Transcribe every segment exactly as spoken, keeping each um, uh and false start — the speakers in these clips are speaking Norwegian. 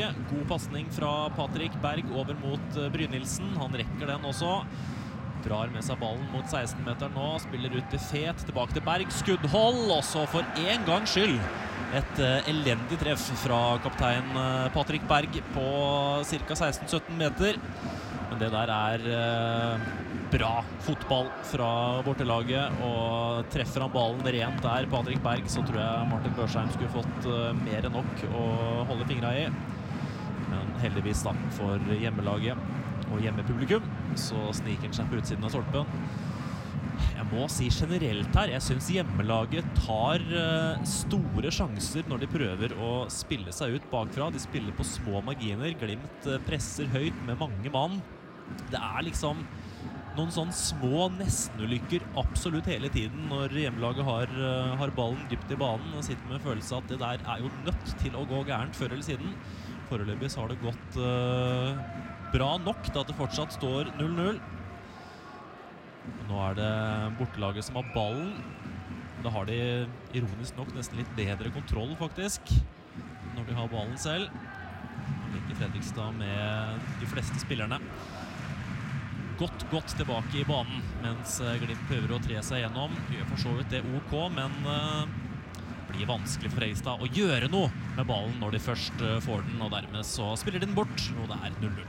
hjemmelaget. God passning fra Patrick Berg over mot Brynildsen. Han rekker den også. Drar med seg ballen mot seksten meter nå. Spiller ut til Fet, tilbake til Berg. Skuddhold, også for en gang skyld. Et uh, elendig treff fra kaptein uh, Patrick Berg på cirka seksten sytten meter. Men det der er uh, bra fotball fra bortelaget, og treffer han ballen rent der, Patrick Berg, så tror jeg Martin Børsheim skulle fått uh, mer enn nok å holde fingra i. Men heldigvis da for hjemmelaget og hjemmepublikum, så sniker han seg på utsiden av stolpen. Jeg må si generelt her, jeg synes hjemmelaget tar uh, store sjanser når de prøver å spille seg ut bakfra. De spiller på små marginer, Glimt uh, presser høyt med mange mann. Det er liksom noen sånn små nestenulykker absolutt hele tiden når hjemmelaget har, uh, har ballen dypt i banen og sitter med en følelse at det der er jo nødt til å gå gærent før eller siden. Foreløpig så har det gått uh, bra nok til at det fortsatt står null null. Nå er det bortelaget som har ballen. Da har de ironisk nok nesten litt bedre kontroll faktisk, når de har ballen selv. Mikkel Fredrikstad med de fleste spillerne. Godt, godt tilbake i banen, mens Glimt prøver å tre seg gjennom. Gjør for så vidt det ok, men uh, blir vanskelig for Fredrikstad å gjøre noe med ballen når de først uh, får den, og dermed så spiller de den bort, og det er null null.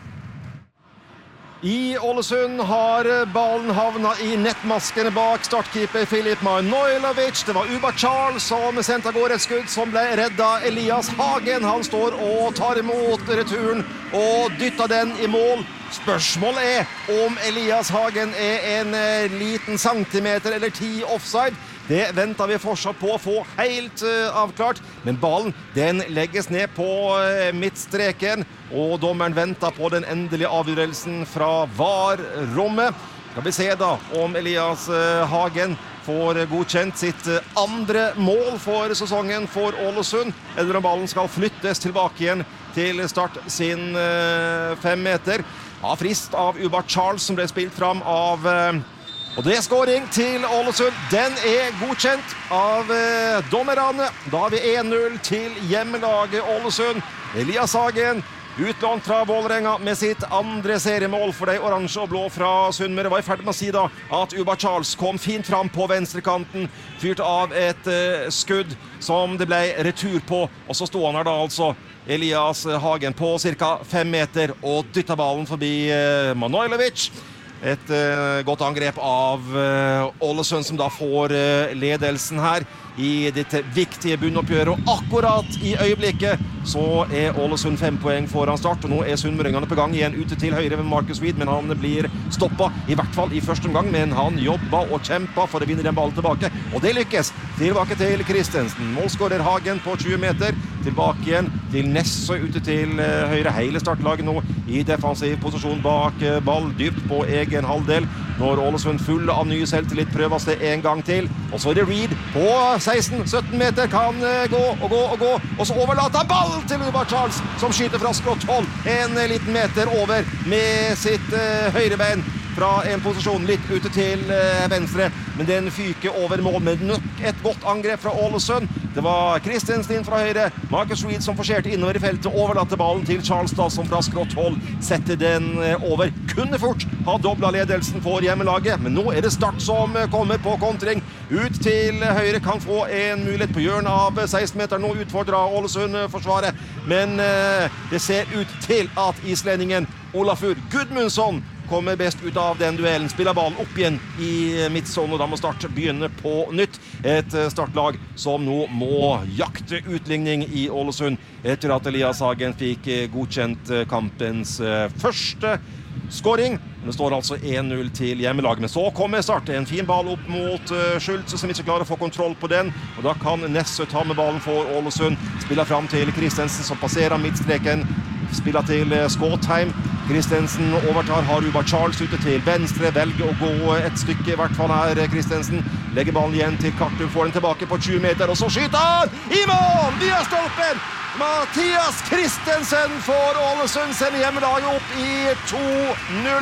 I Ålesund har ballen havnet i nettmaskene bak startkeeper Filip Manojlovic. Det var Uba Charles som sendte av gårde et skudd som ble reddet Elias Hagen. Han står og tar imot returen og dytter den i mål. Spørsmålet er om Elias Hagen er en liten centimeter eller ti offside. Det venter vi fortsatt på å få helt uh, avklart, men ballen den legges ned på uh, midtstreken, og dommeren venter på den endelige avgjørelsen fra V A R-rommet. Skal vi se da om Elias uh, Hagen får godkjent sitt uh, andre mål for sesongen for Ålesund, eller om ballen skal flyttes tilbake igjen til start sin uh, fem meter. Ja, frist av Uba Charles som ble spilt fram av... Uh, Og det er skåring til Ålesund. Den er godkjent av eh, dommerne. Da har vi en null til hjemmelaget Ålesund. Elias Hagen, utlånt fra Vålerenga med sitt andre seriemål for de oransje og blå fra Sunnmøre. Var i ferd med å si da at Uba Charles kom fint fram på venstrekanten, fyrt av et eh, skudd som det ble retur på. Og så stod han her da altså, Elias Hagen, på cirka fem meter og dytta ballen forbi eh, Manojlovic. Et uh, godt angrep av uh, Ålesund, som da får uh, ledelsen her i dette viktige bunnoppgjøret. Og akkurat i øyeblikket så er Ålesund fem poeng foran start. Og nå er Sunnmøringene på gang igjen ute til høyre med Marcus Reed, men han blir stoppet, i hvert fall i første omgang. Men han jobber og kjemper for å vinne den ballen tilbake. Og det lykkes. Tilbake til Kristensen. Målskårer Hagen på tjue meter. Tilbake igjen til Nesse ute til uh, høyre. Hele startlaget nå i defensiv posisjon bak uh, ball, dypt på egen halvdel. Når Ålesund full av ny selvtillit prøver seg en gang til. Og så er det Reed på seksten sytten meter, kan uh, gå og gå og gå. Og så overlater han ball til Uba Charles, som skyter fra skrått hold. En uh, liten meter over med sitt uh, høyre bein fra en posisjon litt ute til uh, venstre. Men den fyker over mål med nok et godt angrep fra Ålesund. Det var Kristensen inn fra høyre. Marcus Reed som forserte innover i feltet, overlatte ballen til Charles da, som fra skrått hold setter den over. Kunne fort ha doblet ledelsen for hjemmelaget, men nå er det Start som kommer på kontring. Ut til høyre, kan få en mulighet på hjørnet av seksten meter. Nå utfordrer Ålesund forsvaret, men uh, det ser ut til at islendingen Olafur Gudmundsson kommer best ut av den duellen. Spiller ballen opp igjen i midtsonen, og da må Start begynne på nytt. Et startlag som nå må jakte utligning i Ålesund etter at Elias Hagen fikk godkjent kampens første skåring. Det står altså en null til hjemmelaget, men så kommer Start. En fin ball opp mot Schultz, som ikke klarer å få kontroll på den, og da kan Nesse ta med ballen for Ålesund. Spiller fram til Kristensen, som passerer midtstreken. Spiller til Skåtheim. Kristensen overtar, har Uba Charles ute til venstre, velger å gå et stykke i hvert fall her, Kristensen. Legger ballen igjen til Kartum, får den tilbake på tjue meter, og så skyter han i mål via stolpen! Mathias Kristensen får Ålesund sende hjemmelaget opp i to null.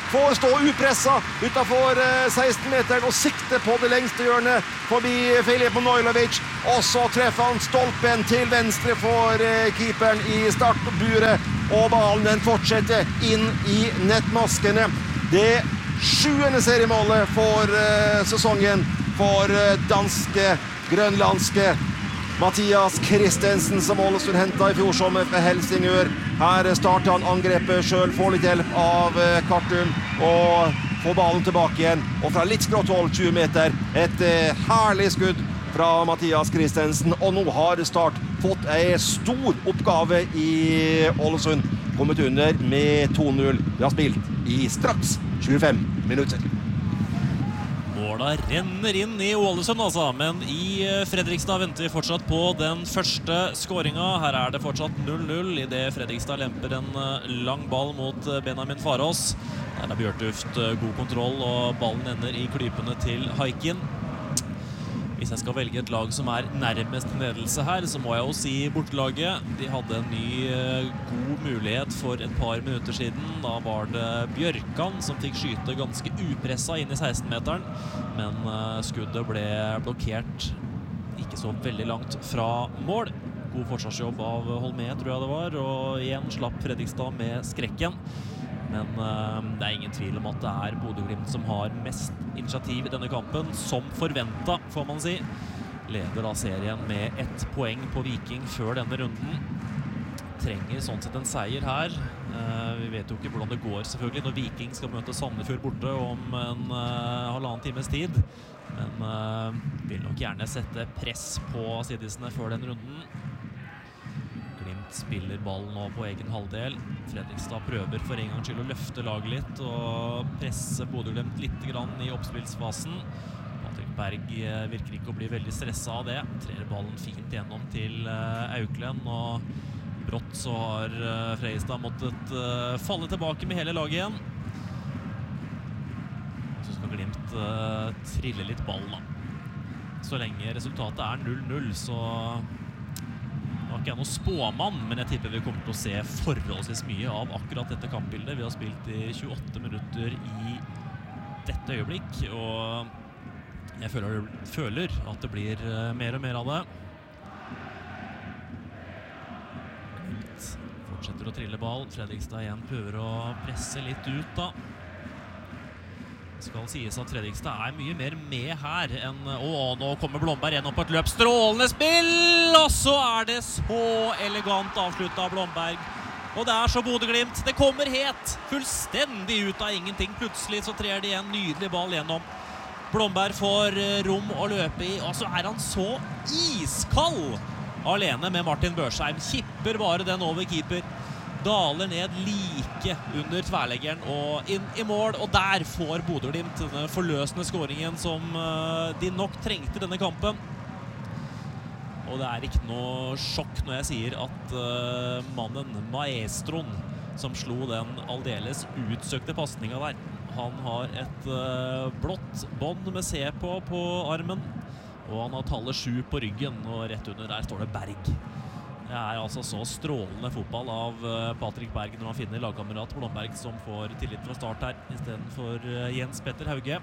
får stå upresset utenfor seksten meteren og sikte på det lengste hjørnet forbi Filip Manojlovic, og så treffer han stolpen til venstre for keeperen i startburet, og ballen den fortsetter inn i nettmaskene. Det sjuende seriemålet for sesongen for danske, grønlandske Mathias Christensen, som Ålesund hentet i fjor sommer fra Helsingør. Her starter han angrepet selv, får litt hjelp av Kartum, og får ballen tilbake igjen. Og fra litt skrått hold, tjue meter, et herlig skudd fra Mathias Christensen. Og nå har Start fått en stor oppgave i Ålesund. Kommet under med to null. Vi har spilt i straks tjuefem minutter. Måla renner inn i Ålesund, altså, men i Fredrikstad venter vi fortsatt på den første skåringen. Her er det fortsatt null null i det Fredrikstad lemper en lang ball mot Benjamin Farås. Der er Bjørtuft god kontroll, og ballen ender i klypene til Haikin. Hvis jeg skal velge et lag som er nærmest ledelse her, så må jeg jo si bortelaget. De hadde en ny god mulighet for et par minutter siden. Da var det Bjørkan som fikk skyte ganske upresset inn i seksten meteren, men skuddet ble blokkert ikke så veldig langt fra mål. God forsvarsjobb av Holmé, tror jeg det var, og igjen slapp Fredrikstad med skrekken. Men uh, det er ingen tvil om at det er Bodø/Glimt som har mest initiativ i denne kampen, som forventet, får man si. Leder da serien med ett poeng på Viking før denne runden. Trenger sånn sett en seier her. Uh, vi vet jo ikke hvordan det går selvfølgelig når Viking skal møte Sandefjord borte om en uh, halvannen times tid. Men uh, vil nok gjerne sette press på sidisene før den runden. Spiller ballen nå på egen halvdel. Fredrikstad prøver for en gang skyld å løfte laget litt og presse Bodø/Glimt litt grann i oppspillsfasen. Patrick Berg virker ikke å bli veldig stresset av det. Trer ballen fint gjennom til Auklend, og brått så har Fredrikstad måttet falle tilbake med hele laget igjen. Så skal Glimt trille litt ball da. Så lenge resultatet er null null, så nå er ikke jeg noen spåmann, men jeg tipper vi kommer til å se forholdsvis mye av akkurat dette kampbildet. Vi har spilt i tjueåtte minutter i dette øyeblikk, og jeg føler, føler at det blir mer og mer av det. Fortsetter å trille ball. Fredrikstad igjen prøver å presse litt ut da. Det skal sies at Fredrikstad er mye mer med her enn, og nå kommer Blomberg igjen opp på et løp, strålende spill, og så er det så elegant avsluttet av Blomberg, og det er så Bodø/Glimt, det kommer helt fullstendig ut av ingenting. Plutselig så trer de en nydelig ball gjennom. Blomberg får rom å løpe i, og så er han så iskald alene med Martin Børsheim, kipper bare den over keeper, daler ned like under tverleggeren og inn i mål, og der får Bodø/Glimt denne forløsende skåringen som de nok trengte denne kampen. Og det er ikke noe sjokk når jeg sier at uh, mannen, maestroen, som slo den aldeles utsøkte passningen der, han har et uh, blått bånd med C på på armen, og han har tallet sju på ryggen, og rett under der står det Berg. Det er altså så strålende fotball av Patrick Berg når han finner lagkamerat Blomberg, som får tillit fra start her, i stedet for Jens Petter Hauge.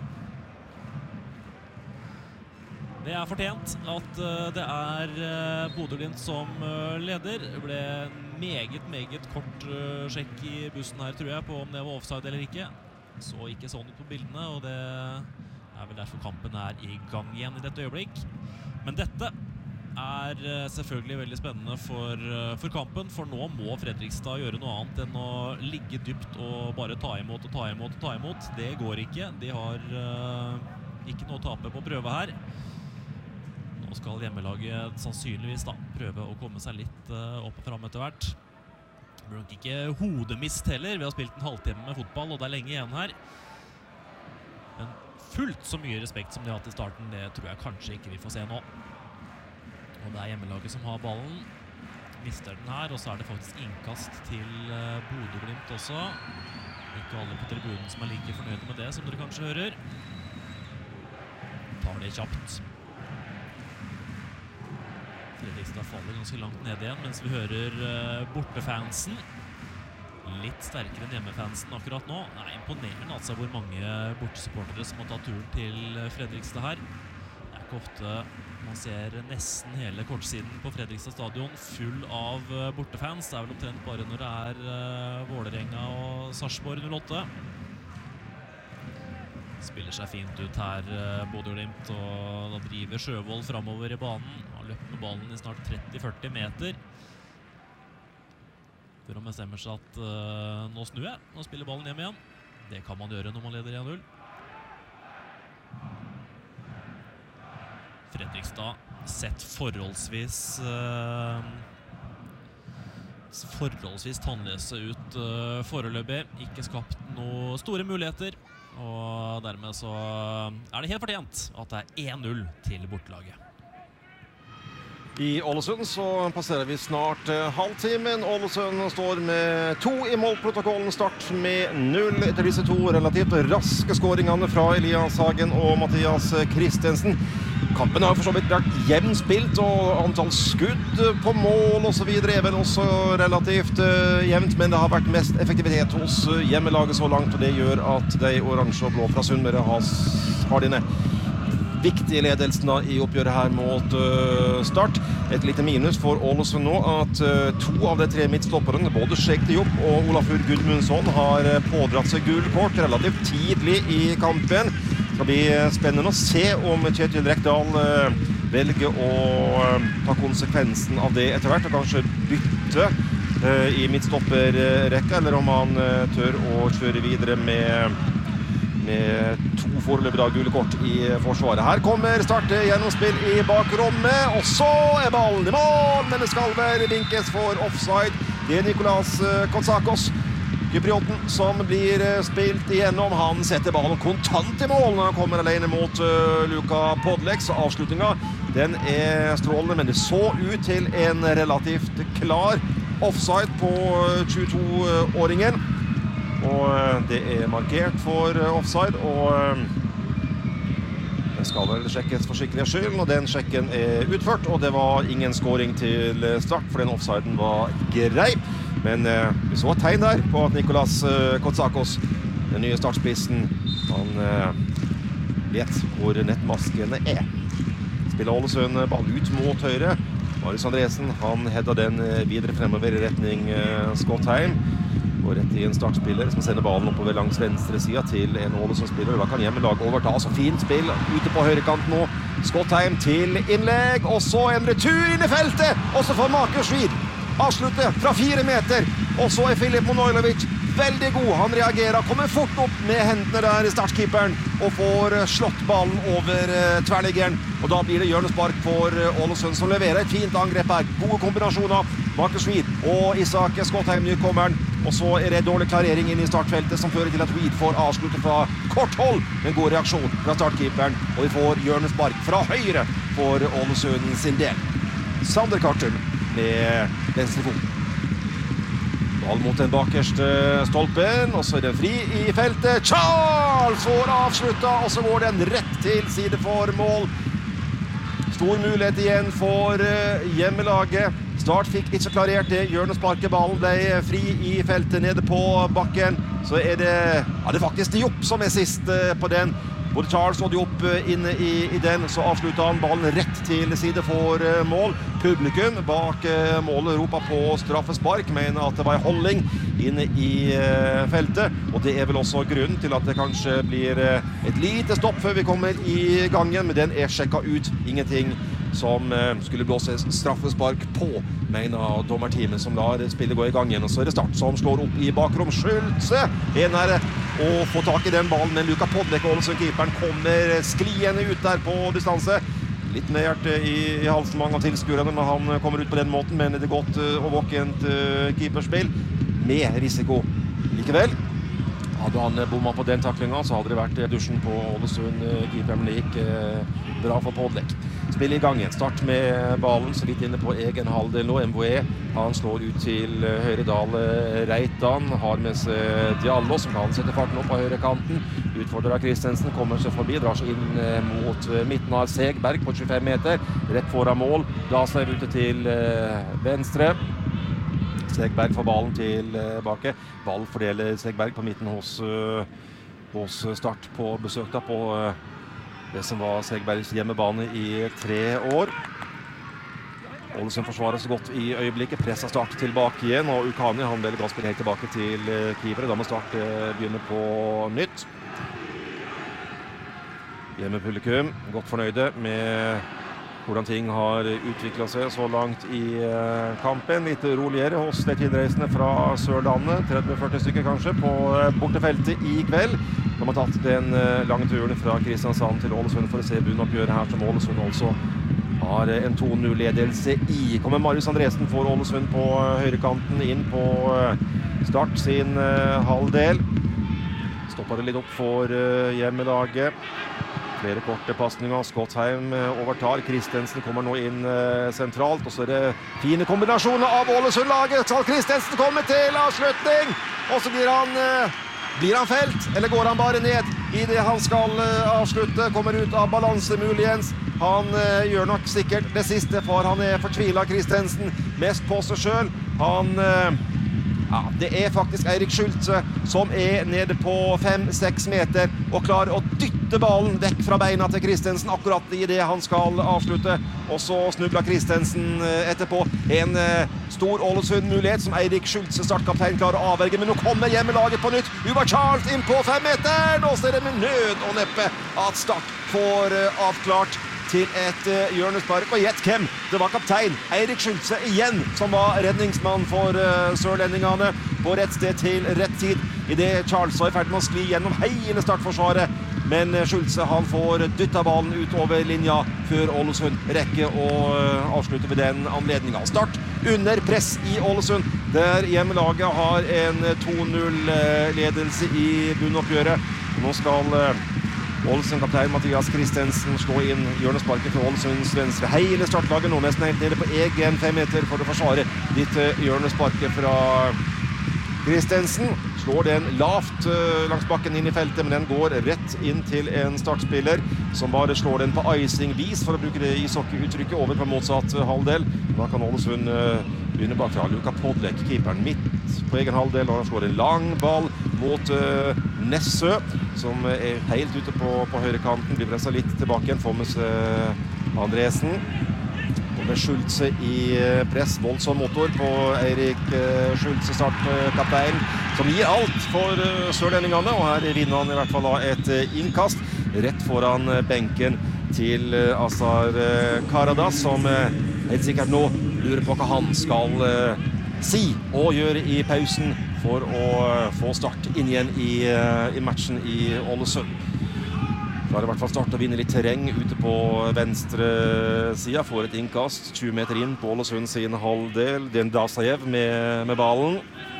Det er fortjent at det er Bodø/Glimt som leder. Det ble meget, meget kort sjekk i bussen her, tror jeg, på om det var offside eller ikke. Så ikke sånn ut på bildene, og det er vel derfor kampen er i gang igjen i dette øyeblikk. Men dette er selvfølgelig veldig spennende for, for kampen, for nå må Fredrikstad gjøre noe annet enn å ligge dypt og bare ta imot og ta imot og ta imot. Det går ikke. De har uh, ikke noe å tape på prøve her. Nå skal hjemmelaget sannsynligvis da prøve å komme seg litt uh, opp og frem etter hvert. Det blir nok ikke hodemist heller. Vi har spilt en halvtime med fotball, og det er lenge igjen her. Men fullt så mye respekt som de har hatt i starten, det tror jeg kanskje ikke vi får se nå. Og det er hjemmelaget som har ballen. Mister den her, og så er det faktisk innkast til uh, Bodø/Glimt også. Ikke alle på tribunen som er like fornøyde med det, som dere kanskje hører. Tar det kjapt. Fredrikstad faller ganske langt ned igjen, mens vi hører uh, bortefansen. litt sterkere enn hjemmefansen akkurat nå. Det er imponerende altså hvor mange bortesupportere som har tatt turen til Fredrikstad her. Det er ikke ofte man ser nesten hele kortsiden på Fredrikstad stadion full av bortefans. Det er vel omtrent bare når det er uh, Vålerenga og Sarpsborg null åtte. Spiller seg fint ut her, uh, Bodø/Glimt, og da driver Sjøvold fremover i banen. Har løpt med ballen i snart tretti til førti meter. Før han bestemmer seg at uh, nå snur jeg, nå spiller ballen hjem igjen. Det kan man gjøre når man leder en null. Fredrikstad sett forholdsvis uh, forholdsvis tannløse ut uh, foreløpig. Ikke skapt noen store muligheter, og dermed så er det helt fortjent at det er en null til bortelaget. I Ålesund så passerer vi snart eh, halvtimen. Ålesund står med to i målprotokollen, start med null etter disse to relativt raske skåringene fra Elias Hagen og Mathias Christensen. Kampen har for så vidt vært jevnt spilt, og antall skudd på mål og så videre er vel også relativt uh, jevnt, men det har vært mest effektivitet hos hjemmelaget så langt, og det gjør at de oransje og blå fra Sunnmøre har, har dine viktige ledelsen da, i oppgjøret her mot uh, Start. Et lite minus for Ålesund nå at uh, to av de tre midtstopperne, både Sheikh Diop og Olafur Gudmundsson, har uh, pådratt seg gul kort relativt tidlig i kampen. Det skal bli spennende å se om Kjetil Rekdal uh, velger å uh, ta konsekvensen av det etter hvert, og kanskje bytte uh, i midtstopperrekka, eller om han uh, tør å kjøre videre med med to foreløpig da gule kort i forsvaret. Her kommer Start gjennomspill i bakrommet, og så er ballen i mål, men det skal vel vinkes for offside. Det er Nicolas Kotsakos, kyprioten, som blir spilt igjennom. Han setter ballen kontant i mål når han kommer alene mot uh, Luka Podlek, så avslutningen den er strålende, men det så ut til en relativt klar offside på tjueto-åringen. Og det er markert for offside, og det skal vel sjekkes for sikkerhets skyld, og den sjekken er utført, og det var ingen scoring til Start, for den offsiden var grei. Men eh, vi så et tegn der på at Nicolas eh, Kotsakos, den nye startspissen, han eh, vet hvor nettmaskene er. Spiller Ålesund ball ut mot høyre. Marius Andresen, han hedder den videre fremover i retning eh, Skottheim. Og rett i en startspiller som sender ballen oppover langs venstre siden til en Ålesund-spiller. Da kan hjemmelag overta, så fint spill ute på høyrekant nå. Skottheim til innlegg, og så en retur inn i feltet, og så får Markus Schwid avslutte fra fire meter, og så er Filip Manojlovic veldig god. Han reagerer, kommer fort opp med hendene der i startkeeperen, og får slått ballen over tverrliggeren, og da blir det hjørnespark for Ålesund, som leverer et fint angrep her. Gode kombinasjoner, Markus Schwid og Isak Skottheim, nykommeren. Og så er det dårlig klarering inn i startfeltet som fører til at Weed får avslutte fra kort hold. En god reaksjon fra startkeeperen, og vi får hjørnespark fra høyre for Ålesund sin del. Sander Kartum med venstre fot. Ball mot den bakerste stolpen, og så er den fri i feltet. Charles får avslutta, og så går den rett til side for mål. Stor mulighet igjen for hjemmelaget. Start fikk ikke klarert det. Hjørnesparket, ballen ble fri i feltet nede på bakken. Så er det, ja, det er faktisk Diop som er sist på den. Både Charles og Diop inne i, i den, så avsluttet han ballen rett til side for mål. Publikum bak målet roper på straffespark, mener at det var en holding inne i feltet. Og det er vel også grunnen til at det kanskje blir et lite stopp før vi kommer i gangen, men den er sjekket ut. Ingenting som skulle blåse straffespark på, mener dommerteamet, som lar spillet gå i gang igjen. Og så er det Start som slår opp i bakrom. Schultze er nære å få tak i den ballen, men Luka Podlek, Ålesund-keeperen, kommer skliende ut der på distanse. Litt med hjerte i, i halsen, mange av tilskuerne, når han kommer ut på den måten, men det er godt og våkent uh, keeperspill med risiko. Likevel, hadde han bommet på den taklingen, så hadde det vært dusjen på Ålesund-keeperen, men det gikk uh, bra for Podlek. Spill i gangen. Start med ballen så vidt inne på egen halvdel nå. M V E, han slår ut til Høyredal Reitan, har med seg Diallo, som kan sette farten opp på høyrekanten. Utfordrer av Christensen, kommer seg forbi, drar seg inn mot midten av Segberg på tjuefem meter, rett foran mål. Daslev ute til venstre. Segberg får ballen tilbake. Ball fordeler Segberg på midten hos, hos Start på besøk da på det som var Segbergs hjemmebane i tre år. Ålesund forsvarer så godt i øyeblikket. Presser Start tilbake igjen, og Ukani han velger å spille helt tilbake til keepere. Da må Start begynne på nytt. Hjemmepublikum godt fornøyde med hvordan ting har utviklet seg så langt i kampen. Litt roligere hos de tilreisende fra Sørlandet, tretti til førti stykker kanskje, på bortefeltet i kveld. De har tatt den lange turen fra Kristiansand til Ålesund for å se bunnoppgjøret her, som Ålesund også har en to null-ledelse i. Kommer Marius Andresen for Ålesund på høyrekanten inn på Start sin halvdel. Stopper det litt opp for hjemmelaget. Flere korte passninger. Skottheim overtar. Kristensen kommer nå inn sentralt. Og så er det fine kombinasjoner av Ålesund-laget. Skal Kristensen komme til avslutning? Og så blir han, blir han felt, eller går han bare ned i det han skal avslutte? Kommer ut av balanse muligens. Han eh, gjør nok sikkert det siste, for han er fortvilet, Kristensen, mest på seg selv. Han, eh, ja, det er faktisk Eirik Schultze som er nede på fem seks meter og klarer å dytte ballen vekk fra beina til Kristensen akkurat i det han skal avslutte. Og så snubler Kristensen eh, etterpå. En eh, stor Ålesund-mulighet som Eirik Schultze, startkaptein, klarer å avverge. Men nå kommer hjemmelaget på nytt. Uber Charles inn på fem meter. Nå ser det med nød og neppe at Start får eh, avklart til et uh, hjørnespark, og gjett hvem? Det var kaptein Eirik Schultze igjen som var redningsmann for uh, sørlendingene på rett sted til rett tid i det Charles var i ferd med å skli gjennom hele startforsvaret, men uh, Schultze han får dyttet ballen ut over linja før Ålesund rekker å uh, avslutte ved den anledningen. Start under press i Ålesund, der hjemmelaget har en to null-ledelse i bunnoppgjøret. Nå skal uh, Ålesund-kaptein Mathias Kristensen slå inn hjørnesparket for Ålesunds venstre. Hele startlaget nå nesten helt nede på egen fem meter for å forsvare ditt hjørnesparket fra Kristensen. Slår den lavt langs bakken inn i feltet, men den går rett inn til en startspiller som bare slår den på icing-vis, for å bruke det ishockey-uttrykket, over på motsatt halvdel. Da kan Ålesund begynne bakfra. Luka Podlek, keeperen midt på egen halvdel, og han slår en lang ball mot uh, Nessø, som er helt ute på, på høyrekanten. Blir presset litt tilbake igjen, får med seg Andresen. Og med Schultze i press, voldsom motor på Eirik uh, Schultze, startkaptein, som gir alt for uh, sørlendingene, og her vinner han i hvert fall et uh, innkast rett foran uh, benken til uh, Azar uh, Karadas, som uh, helt sikkert nå lurer på hva han skal uh, si og gjøre i pausen for å få Start inn igjen i, i matchen i Ålesund. Klarer i hvert fall Start å vinne litt terreng ute på venstre sida. Får et innkast tjue meter inn på Ålesund sin halvdel. Det er en Dasajev med, med ballen.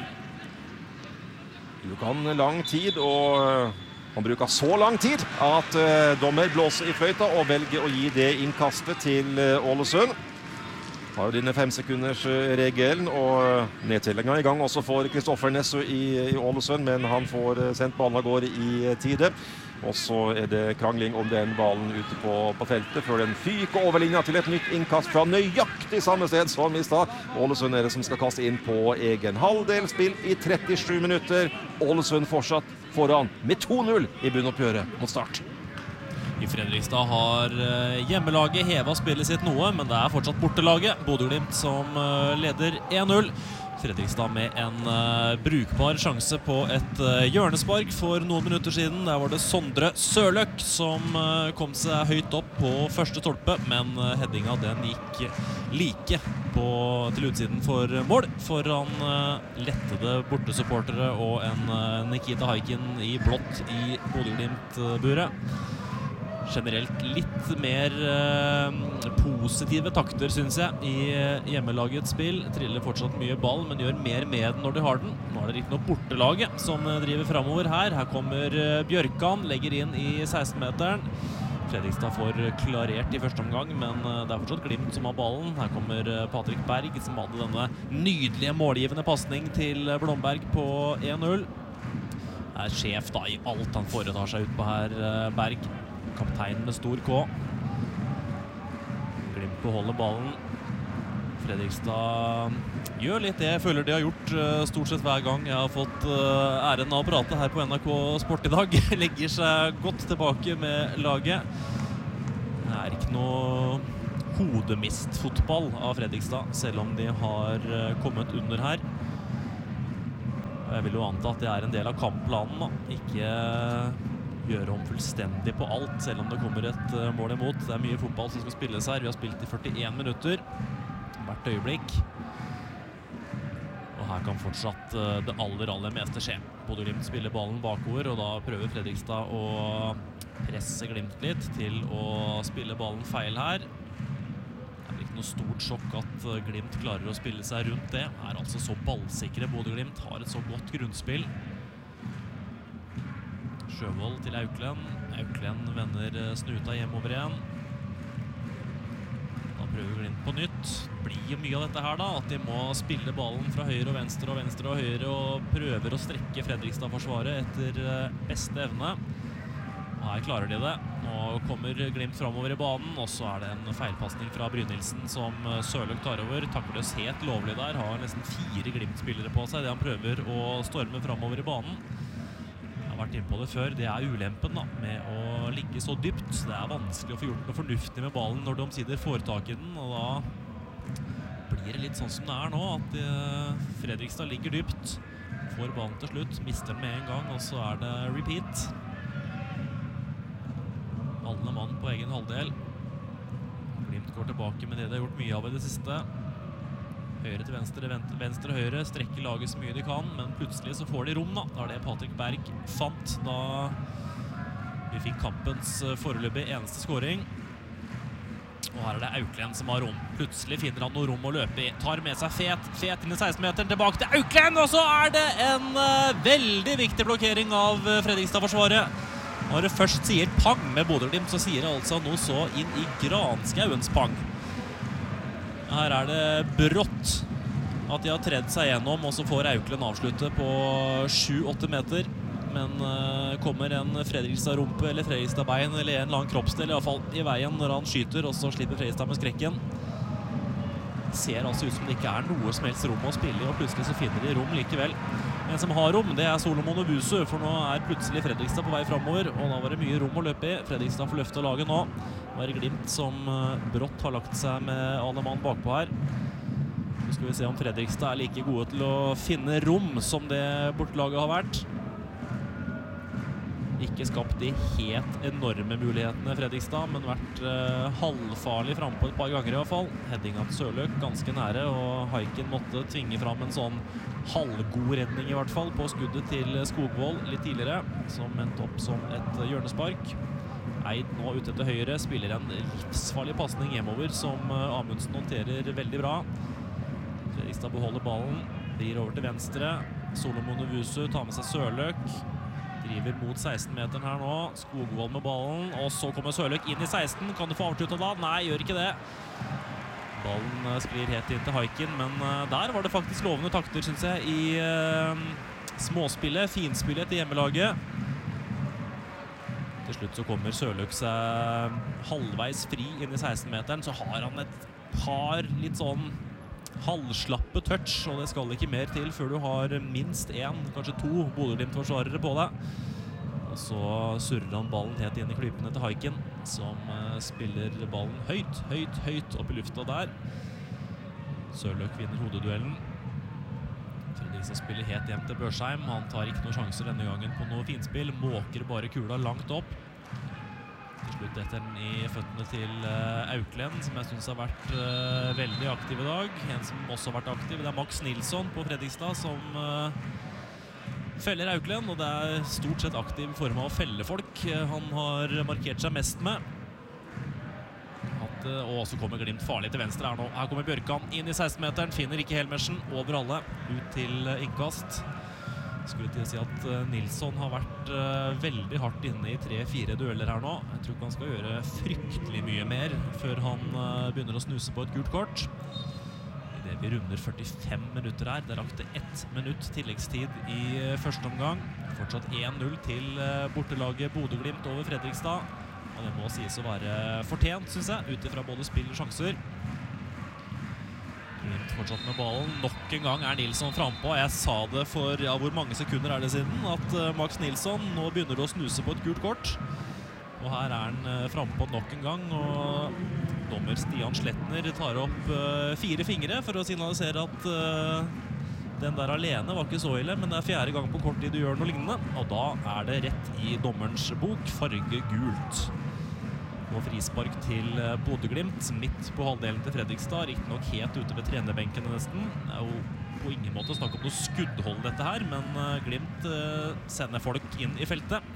Bruker han lang tid, og han bruker så lang tid at uh, dommer blåser i fløyta og velger å gi det innkastet til uh, Ålesund. Har jo denne femsekunders-regelen, og nedtellingen i gang også for Kristoffer Nessø i, i Ålesund, men han får sendt ballen av gårde i tide. Og så er det krangling om den ballen ute på, på feltet, før den fyker over linja til et nytt innkast fra nøyaktig samme sted som i stad. Ålesund er det som skal kaste inn på egen halvdel. Spill i trettisju minutter. Ålesund fortsatt foran med to null i bunnoppgjøret mot Start. I Fredrikstad har hjemmelaget hevet spillet sitt noe, men det er fortsatt bortelaget. Bodø Glimt som leder en null. Fredrikstad med en uh, brukbar sjanse på et uh, hjørnespark for noen minutter siden. Der var det Sondre Sørløk som uh, kom seg høyt opp på første stolpe, men uh, headinga den gikk like på, til utsiden for mål, foran uh, lettede bortesupportere og en uh, Nikita Haikin i blått i Bodø Glimt-buret. Generelt litt mer eh, positive takter, synes jeg, i eh, hjemmelagets spill. Triller fortsatt mye ball, men gjør mer med den når de har den. Nå er det riktig nok bortelaget som eh, driver fremover her. Her kommer eh, Bjørkan, legger inn i seksten-meteren. Fredrikstad får klarert i første omgang, men eh, det er fortsatt Glimt som har ballen. Her kommer eh, Patrik Berg, som hadde denne nydelige målgivende passning til eh, Blomberg på en null. Er sjef da i alt han foretar seg ut på her, eh, Berg. Kaptein med stor K. Glimt beholder ballen. Fredrikstad gjør litt det jeg føler de har gjort stort sett hver gang jeg har fått æren av å prate her på N R K Sport i dag. Legger seg godt tilbake med laget. Det er ikke noe hodemist-fotball av Fredrikstad, selv om de har kommet under her. Jeg vil jo anta at det er en del av kampplanen da. Ikke gjøre om fullstendig på alt, selv om det kommer et mål imot. Det er mye fotball som skal spilles her. Vi har spilt i førtien minutter. Hvert øyeblikk. Og her kan fortsatt det aller, aller meste skje. Bodø Glimt spiller ballen bakover, og da prøver Fredrikstad å presse Glimt litt til å spille ballen feil her. Det er ikke noe stort sjokk at Glimt klarer å spille seg rundt det. Er altså så ballsikre. Bodø Glimt har et så godt grunnspill. Sjøvold til Auklen. Auklen vender snuta hjemover igjen. Da prøver Glimt på nytt. Blir jo mye av dette her da, at de må spille ballen fra høyre og venstre og venstre og høyre og prøver å strekke Fredrikstad-forsvaret etter beste evne. Og her klarer de det. Nå kommer Glimt fremover i banen, og så er det en feilpassning fra Brynildsen som Sørløk tar over. Takles helt lovlig der, har nesten fire Glimt-spillere på seg, det han prøver å storme fremover i banen. Jeg har vært inne på det før, det er ulempen da, med å ligge så dypt. Det er vanskelig å få gjort noe fornuftig med ballen når du omsider får tak i den, og da blir det litt sånn som det er nå, at Fredrikstad ligger dypt, får ballen til slutt, mister den med en gang, og så er det repeat. Ballende mann på egen halvdel. Glimt går tilbake med det de har gjort mye av i det siste. Høyre til venstre, venstre og høyre, strekker laget så mye de kan, men plutselig så får de rom da. Da er det Patrick Berg fant da vi fikk kampens foreløpig eneste scoring. Og her er det Auklen som har rom. Plutselig finner han noe rom å løpe i. Tar med seg Fet, Fet inn i seksten-meteren, tilbake til Auklen, og så er det en uh, veldig viktig blokkering av uh, Fredrikstad-forsvaret. Når det først sier pang med Bodø Glimt, så sier det altså noe så inn i Granskauens pang. Her er det brått at de har tredd seg gjennom, og så får Auklen avslutte på sju åtte meter. Men uh, kommer en Fredrikstad-rumpe eller Fredrikstad-bein eller en eller annen kroppsdel i hvert fall i veien når han skyter, og så slipper Fredrikstad med skrekken. Det ser altså ut som det ikke er noe som helst rom å spille i, og plutselig så finner de rom likevel. En som har rom, det er Solomon Obusu, for nå er plutselig Fredrikstad på vei fremover, og da var det mye rom å løpe i. Fredrikstad får løfte laget nå. Nå er det Glimt som brått har lagt seg med alle mann bakpå her. Så skal vi se om Fredrikstad er like gode til å finne rom som det bortelaget har vært. Ikke skapt de helt enorme mulighetene Fredrikstad, men vært uh, halvfarlig fremme på et par ganger i hvert fall. Heading av Sørløk ganske nære, og Haiken måtte tvinge fram en sånn halvgod redning i hvert fall på skuddet til Skogvold litt tidligere, som endte opp som et hjørnespark. Eid nå ute til høyre, spiller en livsfarlig passning hjemover som uh, Amundsen noterer veldig bra. Fredrikstad beholder ballen, vrir over til venstre. Solomon Obusu tar med seg Sørløk. Driver mot seksten-meteren her nå. Skogvold med ballen, og så kommer Sørløk inn i seksten. Kan du få avsluttet da? Nei, gjør ikke det. Ballen sklir helt inn til Haiken, men der var det faktisk lovende takter, synes jeg, i uh, småspillet, finspillet til hjemmelaget. Til slutt så kommer Sørløk seg halvveis fri inn i seksten-meteren, så har han et par litt sånn halvslappe touch, og det skal ikke mer til før du har minst en, kanskje to Bodø Glimt-forsvarere på deg. Og så surrer han ballen helt inn i klypene til Haiken, som uh, spiller ballen høyt, høyt, høyt opp i lufta der. Sørløk vinner hodeduellen. Fredrikstad spiller helt hjem til Børsheim. Han tar ikke noen sjanser denne gangen på noe finspill, måker bare kula langt opp. Til slutt etter den i føttene til uh, Auklen, som jeg synes har vært uh, veldig aktiv i dag. En som også har vært aktiv, det er Max Nilsson på Fredrikstad, som uh, feller Auklen, og det er stort sett aktiv i form av å felle folk han har markert seg mest med. At, uh, og så kommer Glimt farlig til venstre her nå. Her kommer Bjørkan inn i seksten-meteren, finner ikke Helmersen over alle, ut til uh, innkast. Skulle til å si at uh, Nilsson har vært uh, veldig hardt inne i tre-fire dueller her nå. Jeg tror ikke han skal gjøre fryktelig mye mer før han uh, begynner å snuse på et gult kort. I det vi runder førtifem minutter her. Det rakte ett minutt tilleggstid i uh, første omgang. Fortsatt én null til uh, bortelaget Bodø Glimt over Fredrikstad. Og det må sies å være fortjent, synes jeg, ut ifra både spill og sjanser. Fortsatt med ballen. Nok en gang er Nilsson frempå. Jeg sa det for ja, hvor mange sekunder er det siden at uh, Max Nilsson nå begynner å snuse på et gult kort. Og her er han uh, frempå nok en gang, og dommer Stian Slettner tar opp uh, fire fingre for å signalisere at uh, den der alene var ikke så ille, men det er fjerde gang på kort tid du gjør noe lignende. Og da er det rett i dommerens bok, farge gult. Og frispark til Bodø-Glimt, midt på halvdelen til Fredrikstad, riktig nok helt ute ved trenerbenkene nesten. Det er jo på ingen måte snakk om noe skuddhold dette her, men Glimt sender folk inn i feltet.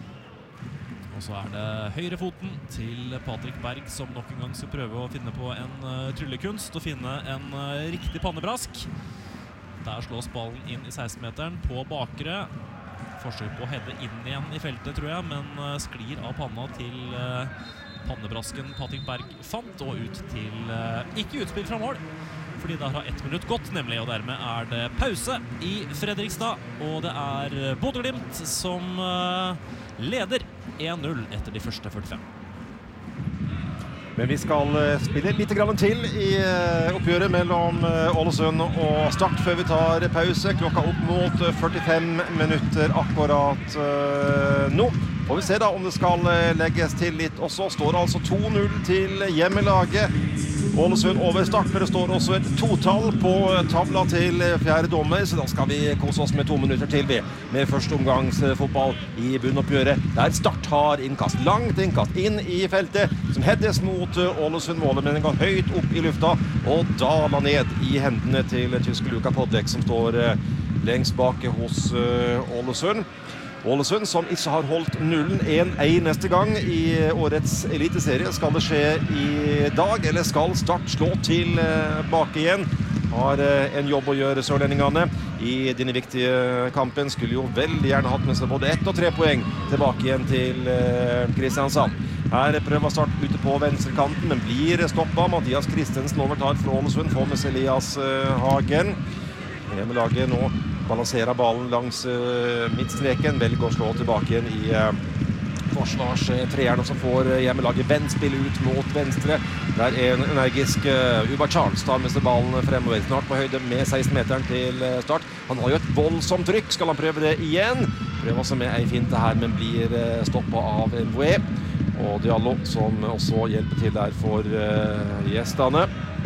Og så er det høyrefoten til Patrick Berg, som nok en gang skal prøve å finne på en tryllekunst, og finne en riktig pannebrask. Der slås ballen inn i seksten-meteren på bakre. Forsøk på å hedde inn igjen i feltet, tror jeg, men sklir av panna til pannebrasken Patrick Berg fant, og ut til ikke utspill fra mål, fordi der har ett minutt gått, nemlig, og dermed er det pause i Fredrikstad, og det er Bodø-Glimt som leder en null etter de første førtifem. Men vi skal spille litt grann til i oppgjøret mellom Ålesund og Start før vi tar pause. Klokka opp mot førtifem minutter akkurat nå. Og vi ser da om det skal legges til litt også. Står altså to null til hjemmelaget. Ålesund over Start, men det står også et totall på tavla til fjerde dommer, så da skal vi kose oss med to minutter til vi, med første omgangsfotball i bunnoppgjøret, der Start har innkast, langt innkast inn i feltet, som heddes mot Ålesund-målet, men den går høyt opp i lufta, og daler ned i hendene til tyske Luka Podek, som står lengst bak hos Ålesund. Ålesund, som ikke har holdt nullen en eneste gang i årets eliteserie. Skal det skje i dag, eller skal Start slå tilbake igjen? Har en jobb å gjøre, sørlendingene. I denne viktige kampen skulle jo veldig gjerne hatt med seg både ett og tre poeng tilbake igjen til Kristiansand. Her prøver Start ute på venstrekanten, men blir stoppet. Mathias Christensen overtar fra Ålesund, får med seg Elias Hagen. Hjemmelaget nå balanserer ballen langs uh, midtstreken, velger å slå tilbake igjen i uh, forsvarstreeren, og så får uh, hjemmelaget vennspill ut mot venstre. Der er en energisk uh, Uba Charles tar med seg ballen fremover, snart på høyde med seksten-meteren til uh, Start. Han har jo et voldsomt trykk, skal han prøve det igjen? Prøver også med ei finte her, men blir uh, stoppet av Mvoué. Og Diallo, som også hjelper til der for uh, gjestene.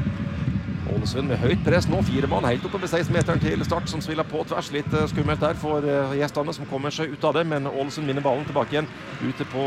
Ålesund med høyt press nå, fire mann helt oppe ved seksten-meteren til Start, som spiller på tvers. Litt skummelt der for gjestene som kommer seg ut av det, men Ålesund vinner ballen tilbake igjen ute på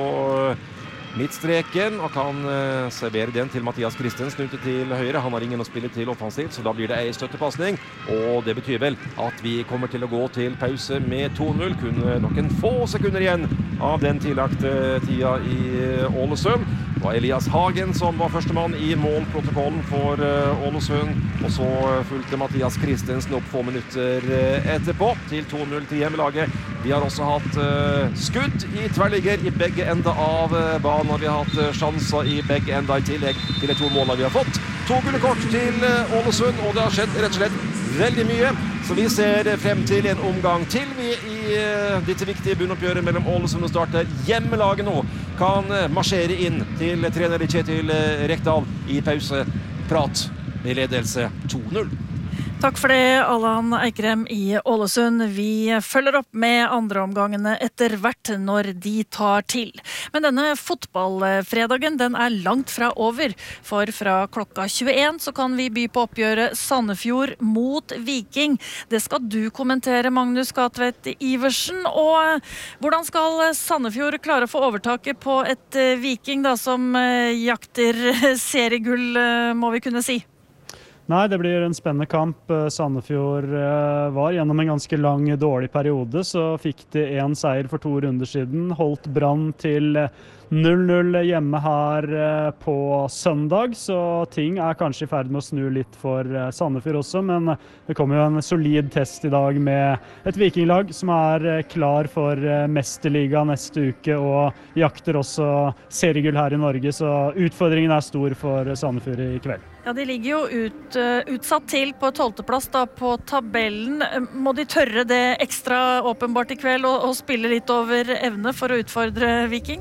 midtstreken, og kan uh, servere den til Mathias Christensen ute til høyre. Han har ingen å spille til offensivt, så da blir det en støttepassning, og det betyr vel at vi kommer til å gå til pause med to null. Kun noen få sekunder igjen av den tillagte tida i Ålesund. Det var Elias Hagen som var førstemann i målprotokollen for uh, Ålesund, og så fulgte Mathias Christensen opp få minutter uh, etterpå til to null til hjemmelaget. Vi har også hatt uh, skudd i tverrligger i begge ender av uh, banen, og vi har hatt uh, sjanser i begge ender i tillegg til de to målene vi har fått. To gule kort til uh, Ålesund, og det har skjedd rett og slett veldig mye, så vi ser frem til en omgang til vi i uh, dette viktige bunnoppgjøret mellom Ålesund og Start, der hjemmelaget nå kan uh, marsjere inn til trener Kjetil uh, Rekdal i pause. Prat med ledelse to null. Takk for det, Allan Eikrem i Ålesund. Vi følger opp med andre omgangene etter hvert når de tar til. Men denne fotballfredagen, den er langt fra over. For fra klokka tjueen så kan vi by på oppgjøret Sandefjord mot Viking. Det skal du kommentere, Magnus Gatvedt Iversen. Og hvordan skal Sandefjord klare å få overtaket på et Viking da, som jakter seriegull, må vi kunne si? Nei, det blir en spennende kamp. Sandefjord var gjennom en ganske lang, dårlig periode, så fikk de en seier for to runder siden. Holdt Brann til null null hjemme her på søndag, så ting er kanskje i ferd med å snu litt for Sandefjord også, men det kommer jo en solid test i dag med et vikinglag som er klar for Mesterliga neste uke og jakter også seriegull her i Norge, så utfordringen er stor for Sandefjord i kveld. Ja, de ligger jo ut, utsatt til på tolvteplass da på tabellen. Må de tørre det ekstra åpenbart i kveld og, og spille litt over evne for å utfordre Viking?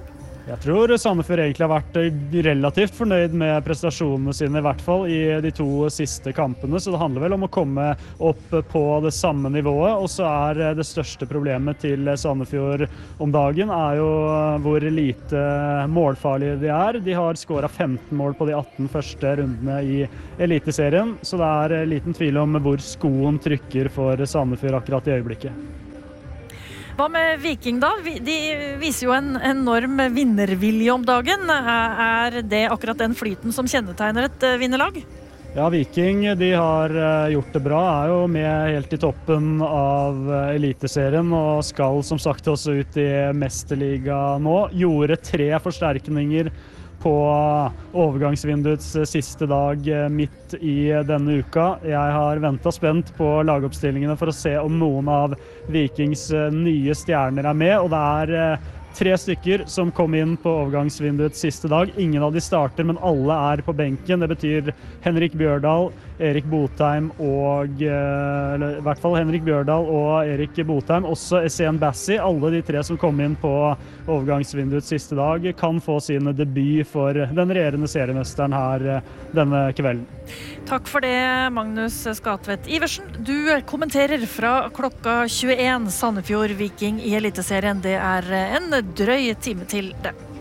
Jeg tror Sandefjord egentlig har vært relativt fornøyd med prestasjonene sine, i hvert fall i de to siste kampene, så det handler vel om å komme opp på det samme nivået, og så er det største problemet til Sandefjord om dagen er jo hvor lite målfarlige de er. De har skåret femten mål på de atten første rundene i Eliteserien, så det er liten tvil om hvor skoen trykker for Sandefjord akkurat i øyeblikket. Hva med Viking da? De viser jo en enorm vinnervilje om dagen. Er det akkurat den flyten som kjennetegner et vinnerlag? Ja, Viking de har gjort det bra, er jo med helt i toppen av Eliteserien og skal som sagt også ut i Mesterliga nå. Gjorde tre forsterkninger på overgangsvinduets siste dag midt i denne uka. Jeg har ventet spent på lagoppstillingene for å se om noen av Vikings nye stjerner er med, og det er tre stykker som kom inn på overgangsvinduets siste dag. Ingen av de starter, men alle er på benken. Det betyr Henrik Bjørdal, Erik Botheim og eller, i hvert fall Henrik Bjørdal og Erik Botheim, også Essien Bassi. Alle de tre som kom inn på overgangsvinduets siste dag kan få sin debut for den regjerende seriemesteren her denne kvelden. Takk for det, Magnus Skatvedt Iversen. Du kommenterer fra klokka tjueen Sandefjord Viking i Eliteserien. Det er en drøy time til det.